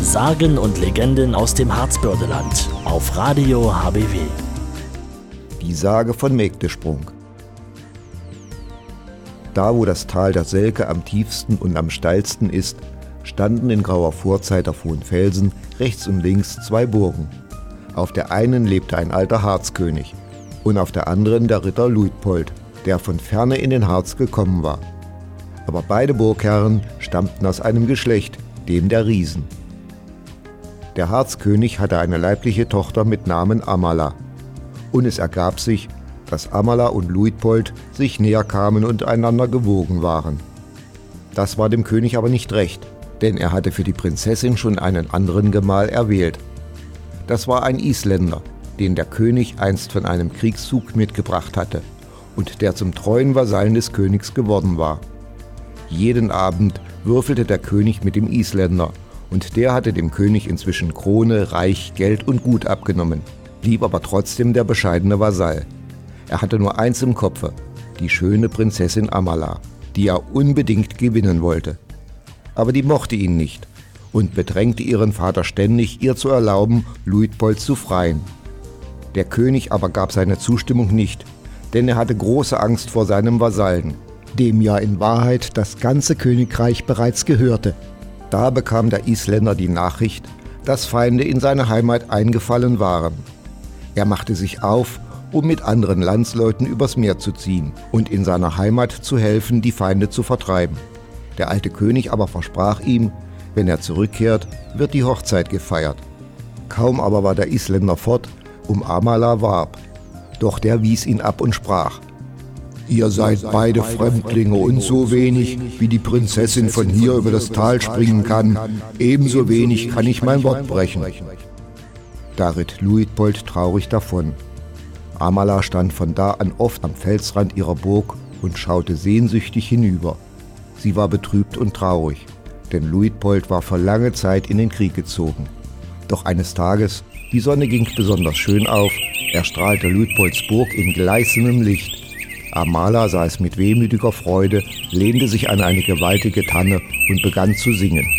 Sagen und Legenden aus dem Harzbördeland auf Radio HBW. Die Sage von Mägdesprung. Da, wo das Tal der Selke am tiefsten und am steilsten ist, standen in grauer Vorzeit auf hohen Felsen rechts und links zwei Burgen. Auf der einen lebte ein alter Harzkönig und auf der anderen der Ritter Luitpold, der von ferne in den Harz gekommen war. Aber beide Burgherren stammten aus einem Geschlecht, dem der Riesen. Der Harzkönig hatte eine leibliche Tochter mit Namen Amala. Und es ergab sich, dass Amala und Luitpold sich näher kamen und einander gewogen waren. Das war dem König aber nicht recht, denn er hatte für die Prinzessin schon einen anderen Gemahl erwählt. Das war ein Isländer, den der König einst von einem Kriegszug mitgebracht hatte und der zum treuen Vasallen des Königs geworden war. Jeden Abend würfelte der König mit dem Isländer und der hatte dem König inzwischen Krone, Reich, Geld und Gut abgenommen, blieb aber trotzdem der bescheidene Vasall. Er hatte nur eins im Kopfe, die schöne Prinzessin Amala, die er unbedingt gewinnen wollte. Aber die mochte ihn nicht und bedrängte ihren Vater ständig, ihr zu erlauben, Luitpold zu freien. Der König aber gab seine Zustimmung nicht, denn er hatte große Angst vor seinem Vasallen, dem ja in Wahrheit das ganze Königreich bereits gehörte. Da bekam der Isländer die Nachricht, dass Feinde in seine Heimat eingefallen waren. Er machte sich auf, um mit anderen Landsleuten übers Meer zu ziehen und in seiner Heimat zu helfen, die Feinde zu vertreiben. Der alte König aber versprach ihm, wenn er zurückkehrt, wird die Hochzeit gefeiert. Kaum aber war der Isländer fort, Amala warb. Doch der wies ihn ab und sprach: Ihr seid beide Fremdlinge und so wenig, wie die Prinzessin von hier über das Tal springen kann, ebenso wenig kann ich mein Wort brechen. Da ritt Luitpold traurig davon. Amala stand von da an oft am Felsrand ihrer Burg und schaute sehnsüchtig hinüber. Sie war betrübt und traurig, denn Luitpold war vor langer Zeit in den Krieg gezogen. Doch eines Tages, die Sonne ging besonders schön auf, erstrahlte Luitpolds Burg in gleißendem Licht. Amala sah es mit wehmütiger Freude, lehnte sich an eine gewaltige Tanne und begann zu singen.